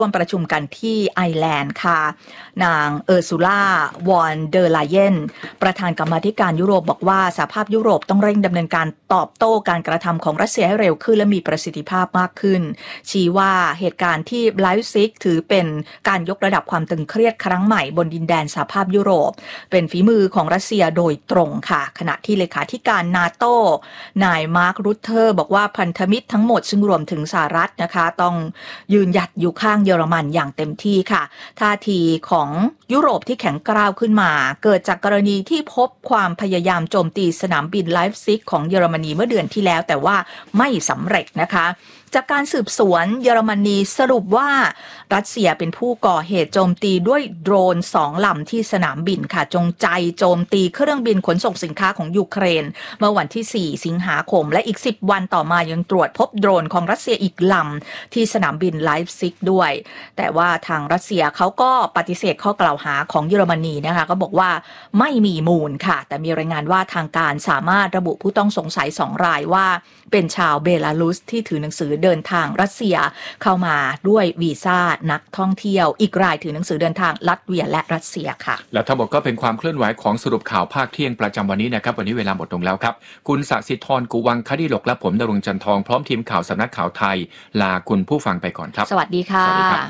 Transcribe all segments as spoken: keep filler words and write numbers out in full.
ร่วมประชุมกันที่ไอร์แลนด์ค่ะนางเออร์ซูล่าวอนเดอร์ไลเยนประธานกรรมาธิการยุโรปบอกว่าสหภาพยุโรปต้องเร่งดำเนินการตอบโต้การกระทำของรัสเซียให้เร็วขึ้นและมีประสิทธิภาพมากขึ้นชี้ว่าเหตุการณ์ที่ไลฟ์ซิกถือเป็นการยกระดับความตึงเครียดครั้งใหม่บนดินแดนสหภาพยุโรปเป็นฝีมือของรัสเซียโดยตรงค่ะขณะที่เลขาธิการนาโต้นายมาร์ครูตเทอร์บอกว่าพันธมิตรทั้งหมดซึ่งรวมถึงสหรัฐนะคะต้องยืนหยัดอยู่ข้างเยอรมันอย่างเต็มที่ค่ะท่าทีของยุโรปที่แข็งกร้าวขึ้นมาเกิดจากกรณีที่พบความพยายามโจมตีสนามบินไลฟ์ซิกของเยอรมนีเมื่อเดือนที่แล้วแต่ว่าไม่สำเร็จนะคะจากการสืบสวนเยอรมนีสรุปว่ารัสเซียเป็นผู้ก่อเหตุโจมตีด้วยโดรนสองลำที่สนามบินค่ะจงใจโจมตีเครื่องบินขนส่งสินค้าของยูเครนเมื่อวันที่สี่สิงหาคมและอีกสิบวันต่อมายังตรวจพบโดรนของรัสเซียอีกลำที่สนามบินไลฟ์ซิกด้วยแต่ว่าทางรัสเซียเขาก็ปฏิเสธข้อกล่าวหาของเยอรมนีนะคะก็บอกว่าไม่มีมูลค่ะแต่มีรายงานว่าทางการสามารถระบุผู้ต้องสงสัยสองรายว่าเป็นชาวเบลารุสที่ถือหนังสือเดินทางรัสเซียเข้ามาด้วยวีซ่านักท่องเที่ยวอีกรายถือหนังสือเดินทางลัตเวียและรัสเซียค่ะและทั้งหมดก็เป็นความเคลื่อนไหวของสรุปข่าวภาคเที่ยงประจำวันนี้นะครับวันนี้เวลาหมดลงแล้วครับคุณศศิธรกุวังคดีหลกและผมดรุงจันทองพร้อมทีมข่าวสำนักข่าวไทยลาคุณผู้ฟังไปก่อนครับสวัสดีค่ะสวัสดีครับ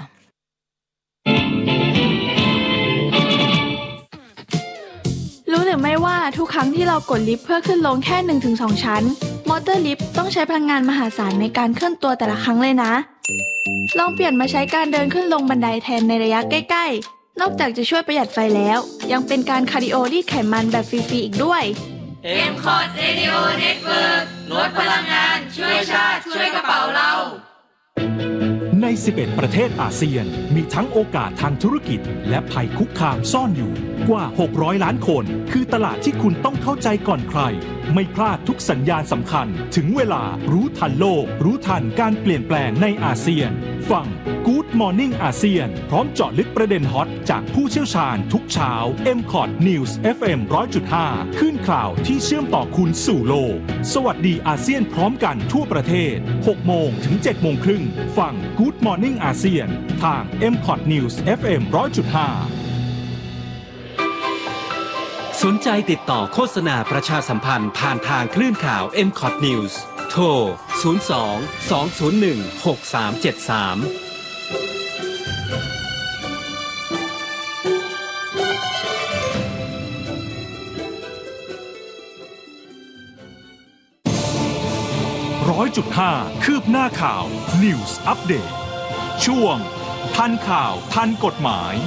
รู้หรือไม่ว่าทุกครั้งที่เรากดลิฟต์เพื่อขึ้นลงแค่ หนึ่งถึงสอง ชั้นมอเตอร์ลิฟต์ต้องใช้พลังงานมหาศาลในการเคลื่อนตัวแต่ละครั้งเลยนะลองเปลี่ยนมาใช้การเดินขึ้นลงบันไดแทนในระยะใกล้ๆนอกจากจะช่วยประหยัดไฟแล้วยังเป็นการคาร์ดิโอรีดไขมันแบบฟรีๆอีกด้วยเอ็ม คอร์ด Radio Network ลดพลังงานช่วยชาติช่วยกระเป๋าเราในสิบเอ็ดประเทศอาเซียนมีทั้งโอกาสทางธุรกิจและภัยคุกคามซ่อนอยู่กว่าหกร้อยล้านคนคือตลาดที่คุณต้องเข้าใจก่อนใครไม่พลาดทุกสัญญาณสำคัญถึงเวลารู้ทันโลกรู้ทันการเปลี่ยนแปลงในอาเซียนฟัง Good Morning อาเซียนพร้อมเจาะลึกประเด็นฮอตจากผู้เชี่ยวชาญทุกเช้า เอ็ม คอร์ด News เอฟ เอ็ม หนึ่งร้อยจุดห้า ขึ้นข่าวที่เชื่อมต่อคุณสู่โลกสวัสดีอาเซียนพร้อมกันทั่วประเทศ หกโมงถึงเจ็ดโมงครึ่งฟัง Good Morning อาเซียนทาง เอ็ม คอร์ด News เอฟ เอ็ม หนึ่งร้อยจุดห้าสนใจติดต่อโฆษณาประชาสัมพันธ์ผ่านทางคลื่นข่าว เอ็ม คอร์ด News โทร ศูนย์ สอง สอง ศูนย์ หนึ่ง หก สาม เจ็ด สามร้อยจุดห้า คืบหน้าข่าว News Update ช่วงทันข่าวทันกฎหมาย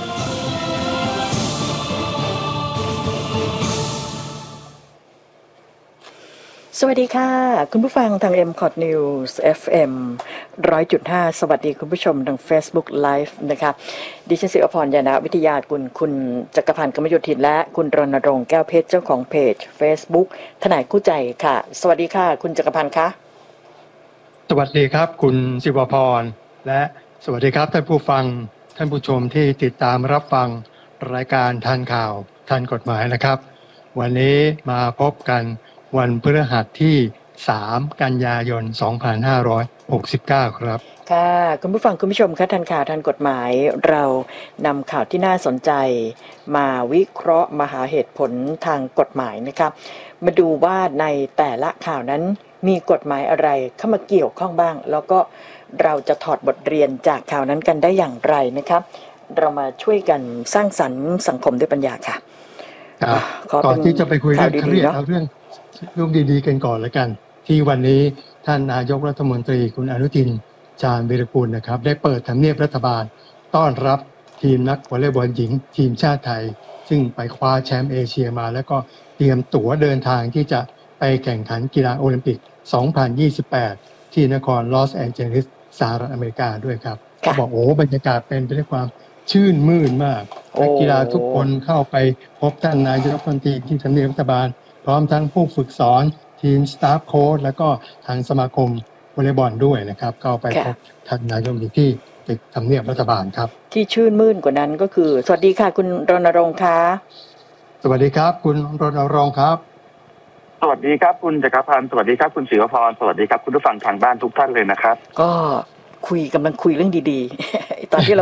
สวัสดีค่ะคุณผู้ฟังทาง เอ็ม คอร์ด News เอฟ เอ็ม หนึ่งร้อยจุดห้า สวัสดีคุณผู้ชมทาง Facebook Live นะคะดิฉันศิวพรยานาวิทยากุลคุณจักรพันธ์กมลโยธินและคุณรณรงค์แก้วเพชรเจ้าของเพจ Facebook ทนายคู่ใจค่ะสวัสดีค่ะคุณจักรพันธ์คะสวัสดีครับคุณศิวพรและสวัสดีครับท่านผู้ฟังท่านผู้ชมที่ติดตามรับฟังรายการทันข่าวทันกฎหมายนะครับวันนี้มาพบกันวันพฤหัสที่สามกันยายนสองพันห้าร้อยหกสิบเก้าครับค่ะคุณผู้ฟังคุณผู้ชมคะทันข่าวทันกฎหมายเรานำข่าวที่น่าสนใจมาวิเคราะห์มาหาเหตุผลทางกฎหมายนะครับมาดูว่าในแต่ละข่าวนั้นมีกฎหมายอะไรเข้ามาเกี่ยวข้องบ้างแล้วก็เราจะถอดบทเรียนจากข่าวนั้นกันได้อย่างไรนะครับเรามาช่วยกันสร้างสรรค์สังคมด้วยปัญญาค่ะก่อนที่จะไปคุยเรื่องเครียดเอาเรื่องเรื่องดีๆกันก่อนแล้วกันที่วันนี้ท่านนายกรัฐมนตรีคุณอนุทินชาญวีรกูลนะครับได้เปิดทำเนียบรัฐบาลต้อนรับทีมนักวอลเลย์บอลหญิงทีมชาติไทยซึ่งไปคว้าแชมป์เอเชียมาแล้วก็เตรียมตั๋วเดินทางที่จะไปแข่งขันกีฬาโอลิมปิกสองพันยี่สิบแปดที่นครลอสแอนเจลิสสหรัฐอเมริกาด้วยครับเขาบอกโอ้บรรยากาศเป็นไปด้วยความชื่นมื่นมากนักกีฬาทุกคนเข้าไปพบท่านนายกรัฐมนตรีที่ทำเนียบรัฐบาลพร้อมทั้งผู้ฝึกสอนทีมสตาฟโค้ชแล้วก็ทางสมาคมวอลเลย์บอลด้วยนะครับก็ไปพบท่านนายกรัฐมนตรีที่ตึกทำเนียบรัฐบาลครับที่ชื่นมื่นกว่านั้นก็คือสวัสดีค่ะคุณรณรงค์ค่ะสวัสดีครับคุณรณรงค์ครับสวัสดีครับคุณจักรพันธ์สวัสดีครับคุณศิวพรสวัสดีครับคุณผู้ฟังทางบ้านทุกท่านเลยนะครับก็คุยกำลังคุยเรื่องดีๆตอนที่เรา